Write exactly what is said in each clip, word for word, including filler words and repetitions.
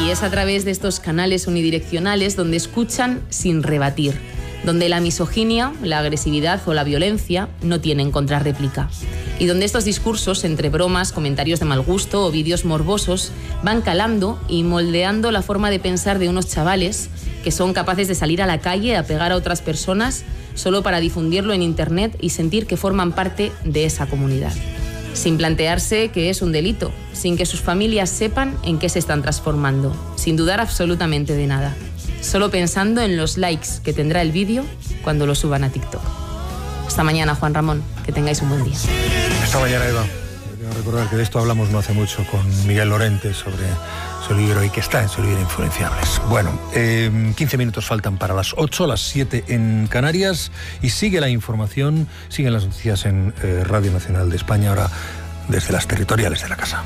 Y es a través de estos canales unidireccionales donde escuchan sin rebatir, donde la misoginia, la agresividad o la violencia no tienen contrarréplica. Y donde estos discursos, entre bromas, comentarios de mal gusto o vídeos morbosos, van calando y moldeando la forma de pensar de unos chavales que son capaces de salir a la calle a pegar a otras personas solo para difundirlo en Internet y sentir que forman parte de esa comunidad, sin plantearse que es un delito, sin que sus familias sepan en qué se están transformando, sin dudar absolutamente de nada, solo pensando en los likes que tendrá el vídeo cuando lo suban a TikTok. Hasta mañana, Juan Ramón, que tengáis un buen día. Hasta mañana, Eva. Quiero recordar que de esto hablamos no hace mucho con Miguel Lorente sobre su libro y que está en su libro Influenciables. Bueno, eh, quince minutos faltan para las ocho, las siete en Canarias, y sigue la información, siguen las noticias en eh, Radio Nacional de España, ahora desde las territoriales de la casa.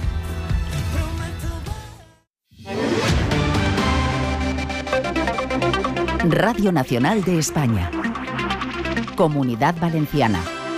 Radio Nacional de España. Comunidad Valenciana.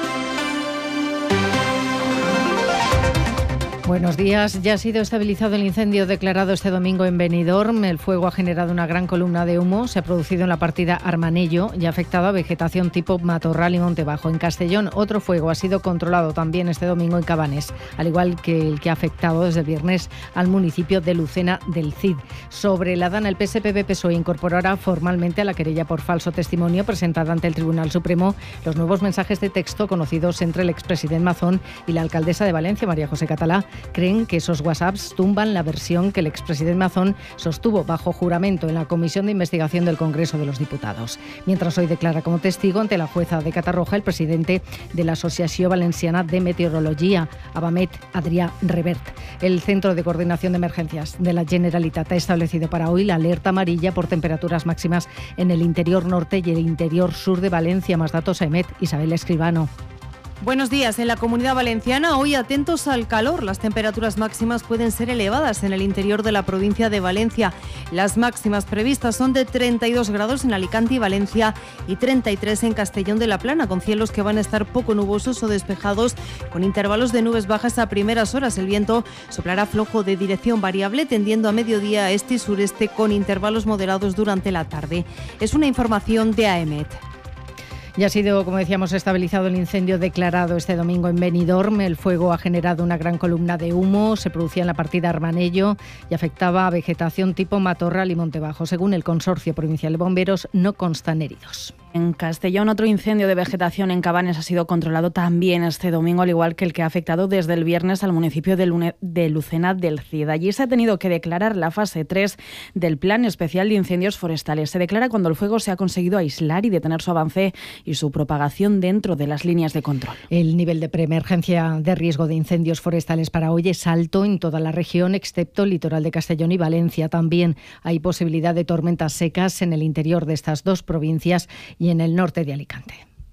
Buenos días. Ya ha sido estabilizado el incendio declarado este domingo en Benidorm. El fuego ha generado una gran columna de humo. Se ha producido en la partida Armanello y ha afectado a vegetación tipo matorral y monte bajo. En Castellón, otro fuego ha sido controlado también este domingo en Cabanes, al igual que el que ha afectado desde el viernes al municipio de Lucena del Cid. Sobre la Dana, el P S P V-P S O E incorporará formalmente a la querella por falso testimonio presentada ante el Tribunal Supremo los nuevos mensajes de texto conocidos entre el expresidente Mazón y la alcaldesa de Valencia, María José Catalá. Creen que esos WhatsApps tumban la versión que el expresidente Mazón sostuvo bajo juramento en la Comisión de Investigación del Congreso de los Diputados. Mientras hoy declara como testigo ante la jueza de Catarroja el presidente de la Asociación Valenciana de Meteorología, Abamet, Adrià Revert. El Centro de Coordinación de Emergencias de la Generalitat ha establecido para hoy la alerta amarilla por temperaturas máximas en el interior norte y el interior sur de Valencia. Más datos a Emet, Isabel Escribano. Buenos días. En la Comunidad Valenciana, hoy atentos al calor. Las temperaturas máximas pueden ser elevadas en el interior de la provincia de Valencia. Las máximas previstas son de treinta y dos grados en Alicante y Valencia y treinta y tres en Castellón de la Plana, con cielos que van a estar poco nubosos o despejados, con intervalos de nubes bajas a primeras horas. El viento soplará flojo de dirección variable, tendiendo a mediodía este y sureste, con intervalos moderados durante la tarde. Es una información de AEMET. Ya ha sido, como decíamos, estabilizado el incendio declarado este domingo en Benidorm. El fuego ha generado una gran columna de humo, se producía en la partida Armanello y afectaba a vegetación tipo matorral y monte bajo. Según el Consorcio Provincial de Bomberos, no constan heridos. En Castellón, otro incendio de vegetación en Cabanes ha sido controlado también este domingo, al igual que el que ha afectado desde el viernes al municipio de, Lune- de Lucena del Cid. Allí se ha tenido que declarar la fase tres del Plan Especial de Incendios Forestales. Se declara cuando el fuego se ha conseguido aislar y detener su avance y su propagación dentro de las líneas de control. El nivel de preemergencia de riesgo de incendios forestales para hoy es alto en toda la región, excepto el litoral de Castellón y Valencia. También hay posibilidad de tormentas secas en el interior de estas dos provincias y en el norte de Alicante.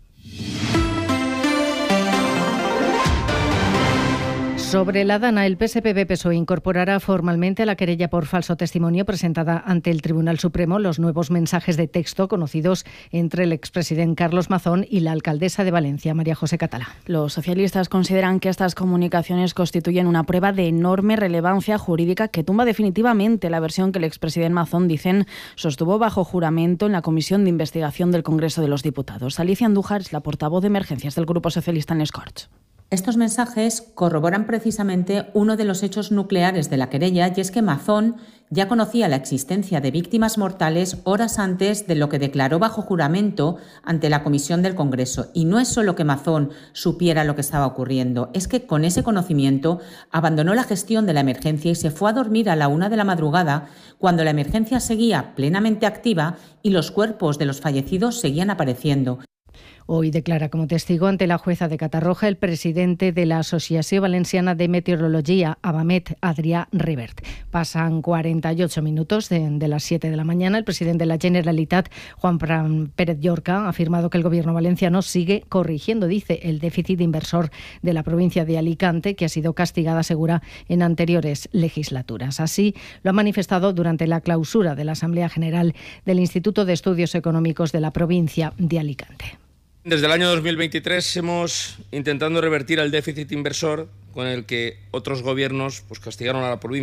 Sobre la Dana, el P S P V-P S O E incorporará formalmente a la querella por falso testimonio presentada ante el Tribunal Supremo los nuevos mensajes de texto conocidos entre el expresidente Carlos Mazón y la alcaldesa de Valencia, María José Catalá. Los socialistas consideran que estas comunicaciones constituyen una prueba de enorme relevancia jurídica que tumba definitivamente la versión que el expresidente Mazón, dicen, sostuvo bajo juramento en la Comisión de Investigación del Congreso de los Diputados. Alicia Andújar es la portavoz de emergencias del Grupo Socialista en Les Corts. Estos mensajes corroboran precisamente uno de los hechos nucleares de la querella, y es que Mazón ya conocía la existencia de víctimas mortales horas antes de lo que declaró bajo juramento ante la Comisión del Congreso. Y no es solo que Mazón supiera lo que estaba ocurriendo, es que con ese conocimiento abandonó la gestión de la emergencia y se fue a dormir a la una de la madrugada, cuando la emergencia seguía plenamente activa y los cuerpos de los fallecidos seguían apareciendo. Hoy declara como testigo ante la jueza de Catarroja el presidente de la Asociación Valenciana de Meteorología, Abamet, Adrià Revert. Pasan cuarenta y ocho minutos de, de las siete de la mañana. El presidente de la Generalitat, Juan Pérez Llorca, ha afirmado que el gobierno valenciano sigue corrigiendo, dice, el déficit inversor de la provincia de Alicante, que ha sido castigada, asegura, en anteriores legislaturas. Así lo ha manifestado durante la clausura de la Asamblea General del Instituto de Estudios Económicos de la provincia de Alicante. Desde el año dos mil veintitrés hemos intentado revertir el déficit inversor con el que otros gobiernos pues, castigaron a la provincia.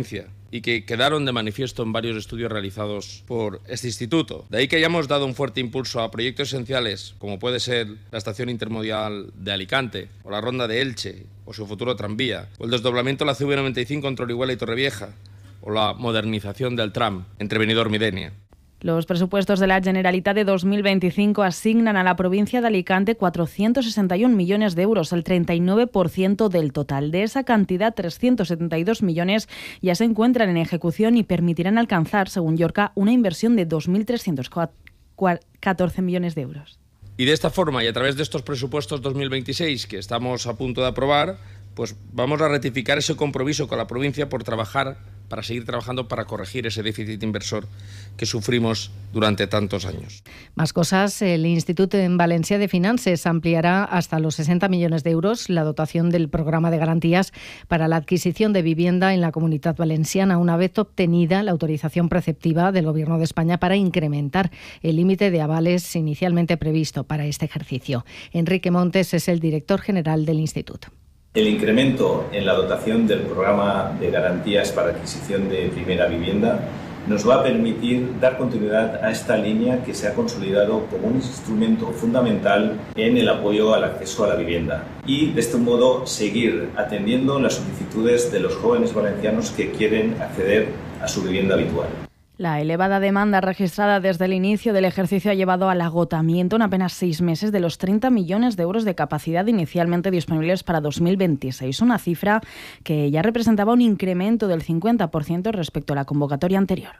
y que quedaron de manifiesto en varios estudios realizados por este instituto. De ahí que hayamos dado un fuerte impulso a proyectos esenciales, como puede ser la estación intermodal de Alicante, o la ronda de Elche, o su futuro tranvía, o el desdoblamiento de la C V noventa y cinco entre Orihuela y Torrevieja, o la modernización del tram entre Benidorm y Denia. Los presupuestos de la Generalitat de dos mil veinticinco asignan a la provincia de Alicante cuatrocientos sesenta y un millones de euros, el treinta y nueve por ciento del total. De esa cantidad, trescientos setenta y dos millones ya se encuentran en ejecución y permitirán alcanzar, según Llorca, una inversión de dos mil trescientos catorce millones de euros. Y de esta forma, y a través de estos presupuestos dos mil veintiséis que estamos a punto de aprobar, pues vamos a ratificar ese compromiso con la provincia por trabajar, para seguir trabajando para corregir ese déficit inversor que sufrimos durante tantos años. Más cosas, el Institut en Valencia de Finances ampliará hasta los sesenta millones de euros la dotación del programa de garantías para la adquisición de vivienda en la Comunidad Valenciana, una vez obtenida la autorización preceptiva del Gobierno de España para incrementar el límite de avales inicialmente previsto para este ejercicio. Enrique Montes es el director general del Instituto. El incremento en la dotación del programa de garantías para adquisición de primera vivienda nos va a permitir dar continuidad a esta línea que se ha consolidado como un instrumento fundamental en el apoyo al acceso a la vivienda y de este modo seguir atendiendo las solicitudes de los jóvenes valencianos que quieren acceder a su vivienda habitual. La elevada demanda registrada desde el inicio del ejercicio ha llevado al agotamiento en apenas seis meses de los treinta millones de euros de capacidad inicialmente disponibles para dos mil veintiséis, una cifra que ya representaba un incremento del cincuenta por ciento respecto a la convocatoria anterior.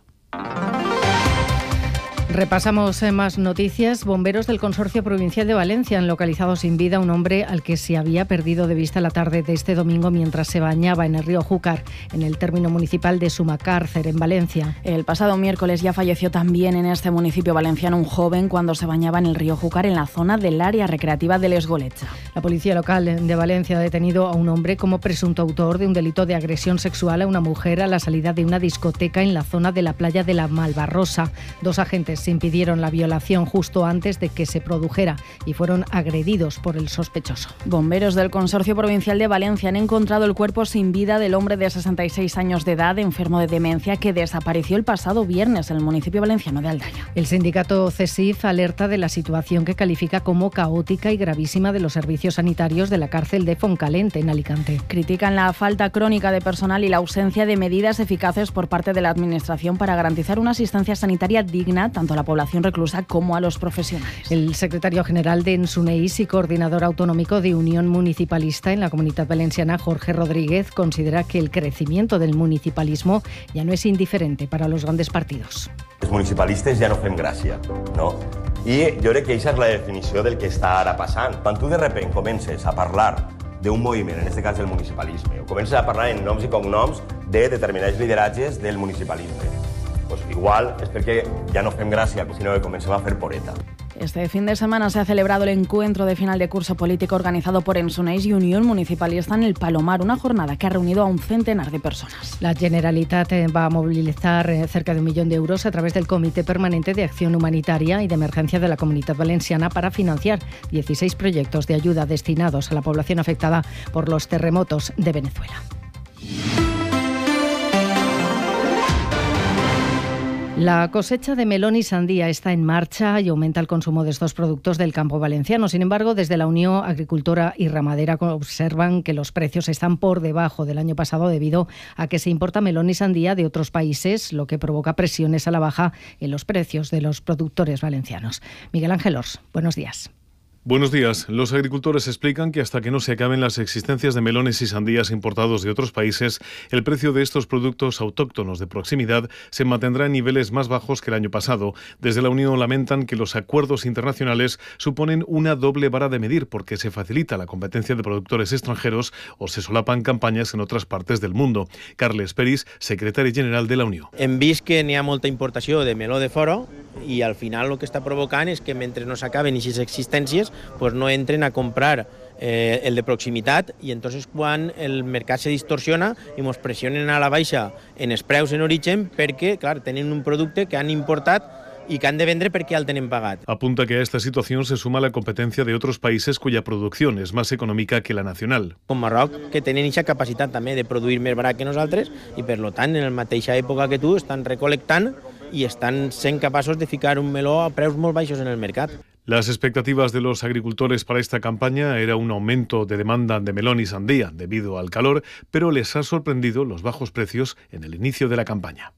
Repasamos más noticias. Bomberos del Consorcio Provincial de Valencia han localizado sin vida a un hombre al que se había perdido de vista la tarde de este domingo mientras se bañaba en el río Júcar, en el término municipal de Sumacárcer, en Valencia. El pasado miércoles ya falleció también en este municipio valenciano un joven cuando se bañaba en el río Júcar en la zona del área recreativa de l'Esgolecha. La policía local de Valencia ha detenido a un hombre como presunto autor de un delito de agresión sexual a una mujer a la salida de una discoteca en la zona de la playa de la Malvarrosa. Dos agentes se impidieron la violación justo antes de que se produjera y fueron agredidos por el sospechoso. Bomberos del Consorcio Provincial de Valencia han encontrado el cuerpo sin vida del hombre de sesenta y seis años de edad, enfermo de demencia, que desapareció el pasado viernes en el municipio valenciano de Aldaya. El sindicato CESIF alerta de la situación que califica como caótica y gravísima de los servicios sanitarios de la cárcel de Foncalente, en Alicante. Critican la falta crónica de personal y la ausencia de medidas eficaces por parte de la Administración para garantizar una asistencia sanitaria digna tanto a la población reclusa como a los profesionales. El secretario general de Ensuneis y coordinador autonómico de Unión Municipalista en la Comunitat Valenciana, Jorge Rodríguez, considera que el crecimiento del municipalismo ya no es indiferente para los grandes partidos. Els municipalistes ja no fem gràcia, no? I jo crec que aquesta és la definició del que està ara passant. Quan tu de repente comences a parlar d'un moviment, en aquest cas del municipalisme, o comences a parlar en noms i cognoms de determinats lideratges del municipalisme, pues igual és perquè ja no fem gràcia, sinó que comencem a fer poreta. Este fin de semana se ha celebrado el encuentro de final de curso político organizado por Ensuneis y Unión Municipalista en el Palomar, una jornada que ha reunido a un centenar de personas. La Generalitat va a movilizar cerca de un millón de euros a través del Comité Permanente de Acción Humanitaria y de Emergencia de la Comunitat Valenciana para financiar dieciséis proyectos de ayuda destinados a la población afectada por los terremotos de Venezuela. La cosecha de melón y sandía está en marcha y aumenta el consumo de estos productos del campo valenciano. Sin embargo, desde la Unión Agricultora y Ramadera observan que los precios están por debajo del año pasado debido a que se importa melón y sandía de otros países, lo que provoca presiones a la baja en los precios de los productores valencianos. Miguel Ángel Ors, buenos días. Buenos días. Los agricultores explican que hasta que no se acaben las existencias de melones y sandías importados de otros países, el precio de estos productos autóctonos de proximidad se mantendrá en niveles más bajos que el año pasado. Desde la Unión lamentan que los acuerdos internacionales suponen una doble vara de medir porque se facilita la competencia de productores extranjeros o se solapan campañas en otras partes del mundo. Carles Peris, secretari general de la Unió. Hem vist que n'hi ha molta importació de meló de fora i al final el que està provocant és que mentre no s'acaben aquestes existències pues no entren a comprar eh, el de proximitat i entonces quan el mercat se distorsiona i ens pressionen a la baixa en els preus en origen perquè, clar, tenen un producte que han importat i que han de vendre perquè el tenen pagat. Apunta que a esta situación se suma la competencia de otros países cuya producción es más económica que la nacional. Com Marroc, que tenen aquesta capacitat també de produir més barat que nosaltres i per lo tant en la mateixa època que tu estan recolectant i estan sent capaços de ficar un meló a preus molt baixos en el mercat. Las expectativas de los agricultores para esta campaña era un aumento de demanda de melón y sandía debido al calor, pero les ha sorprendido los bajos precios en el inicio de la campaña.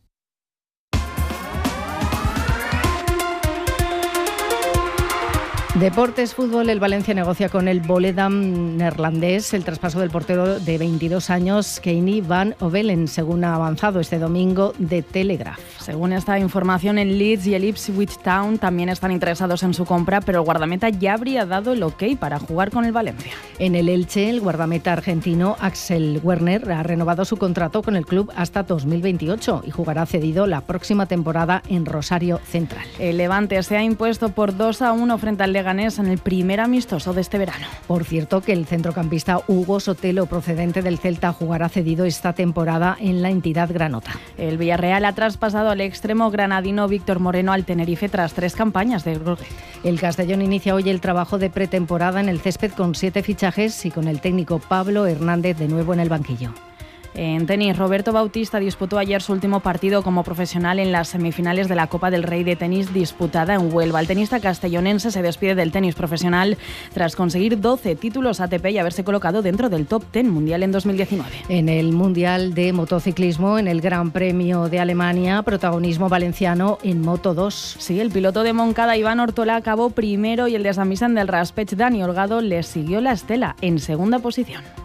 Deportes, fútbol, el Valencia negocia con el Volendam neerlandés el traspaso del portero de veintidós años, Kenny Van Ovelen, según ha avanzado este domingo de Telegraph. Según esta información, el Leeds y el Ipswich Town también están interesados en su compra, pero el guardameta ya habría dado el ok para jugar con el Valencia. En el Elche, el guardameta argentino Axel Werner ha renovado su contrato con el club hasta dos mil veintiocho y jugará cedido la próxima temporada en Rosario Central. El Levante se ha impuesto por dos a uno frente al Leganés en el primer amistoso de este verano. Por cierto, que el centrocampista Hugo Sotelo, procedente del Celta, jugará cedido esta temporada en la entidad granota. El Villarreal ha traspasado al extremo granadino Víctor Moreno al Tenerife tras tres campañas de Groguet. El Castellón inicia hoy el trabajo de pretemporada en el césped con siete fichajes y con el técnico Pablo Hernández de nuevo en el banquillo. En tenis, Roberto Bautista disputó ayer su último partido como profesional en las semifinales de la Copa del Rey de tenis disputada en Huelva. El tenista castellonense se despide del tenis profesional tras conseguir doce títulos A T P y haberse colocado dentro del top diez mundial en dos mil diecinueve. En el Mundial de Motociclismo, en el Gran Premio de Alemania, protagonismo valenciano en Moto dos. Sí, el piloto de Moncada, Iván Ortola, acabó primero y el de San Vicente del Raspech, Dani Holgado, le siguió la estela en segunda posición.